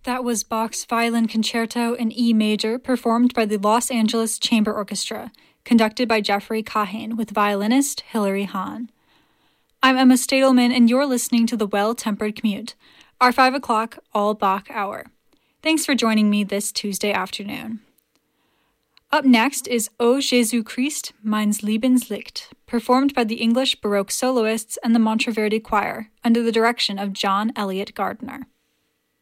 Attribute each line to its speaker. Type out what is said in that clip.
Speaker 1: That was Bach's Violin Concerto in E major, performed by the Los Angeles Chamber Orchestra, conducted by Jeffrey Kahane with violinist Hilary Hahn. I'm Emma Stadelman, and you're listening to The Well-Tempered Commute, our 5 o'clock all-Bach hour. Thanks for joining me this Tuesday afternoon. Up next is O Jesu Christ, meines Lebenslicht, performed by the English Baroque soloists and the Monteverdi Choir, under the direction of John Elliott Gardner.